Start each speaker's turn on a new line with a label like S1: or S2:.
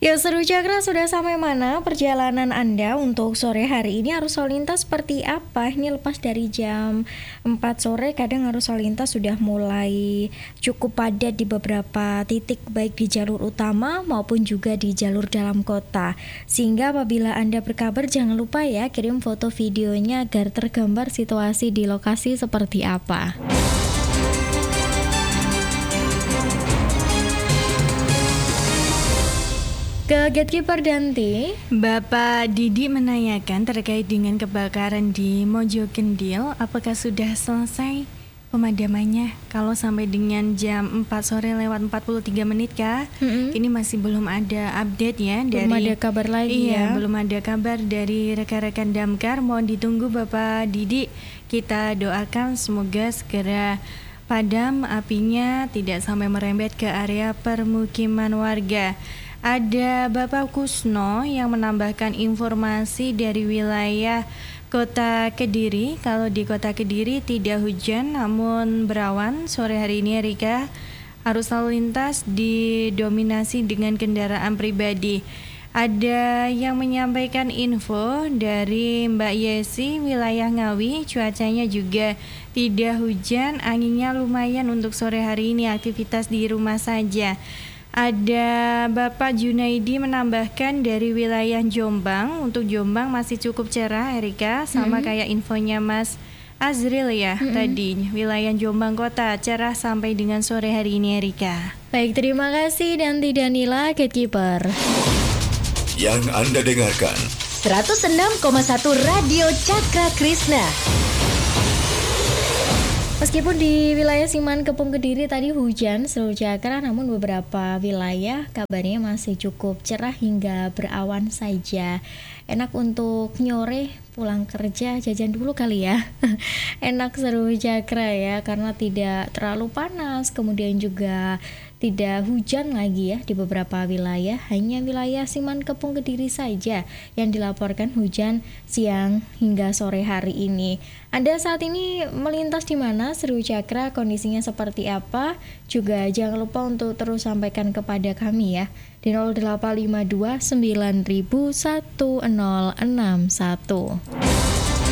S1: Ya seru Cakra, sudah sampai mana perjalanan Anda untuk sore hari ini? Arus lalu lintas seperti apa? Ini lepas dari jam 4 sore, kadang arus lalu lintas sudah mulai cukup padat di beberapa titik, baik di jalur utama maupun juga di jalur dalam kota. Sehingga apabila Anda berkabar, jangan lupa ya kirim foto videonya agar tergambar situasi di lokasi seperti apa. Ke Gatekeeper Danti,
S2: Bapak Didi menanyakan terkait dengan kebakaran di Mojokendil, apakah sudah selesai pemadamannya? Kalau sampai dengan jam 4 sore lewat 43 menit kah? Ini masih belum ada update ya
S1: belum ada kabar lagi ya?
S2: Belum ada kabar dari rekan-rekan damkar. Mohon ditunggu Bapak Didi. Kita doakan semoga segera padam apinya, tidak sampai merembet ke area permukiman warga. Ada Bapak Kusno yang menambahkan informasi dari wilayah Kota Kediri. Kalau di Kota Kediri tidak hujan namun berawan sore hari ini Rika. Arus lalu lintas didominasi dengan kendaraan pribadi. Ada yang menyampaikan info dari Mbak Yesi wilayah Ngawi, cuacanya juga tidak hujan, anginnya lumayan untuk sore hari ini, aktivitas di rumah saja. Ada Bapak Junaidi menambahkan dari wilayah Jombang. Untuk Jombang masih cukup cerah Erika, sama kayak infonya Mas Azril ya tadi. Wilayah Jombang Kota cerah sampai dengan sore hari ini Erika.
S1: Baik, terima kasih Danti Danila, Gatekeeper.
S3: Yang Anda dengarkan
S4: 106,1 Radio Cakra Krishna.
S1: Meskipun di wilayah Siman Kepung Kediri tadi hujan seluruh Cakra, namun beberapa wilayah kabarnya masih cukup cerah hingga berawan saja. Enak untuk nyore pulang kerja, jajan dulu kali ya. Enak seluruh Cakra ya, karena tidak terlalu panas, kemudian juga tidak hujan lagi ya di beberapa wilayah. Hanya wilayah Siman Kepung Kediri saja yang dilaporkan hujan siang hingga sore hari ini. Anda saat ini melintas di mana seru Cakra, kondisinya seperti apa? Juga jangan lupa untuk terus sampaikan kepada kami ya di 0852 9000 1061.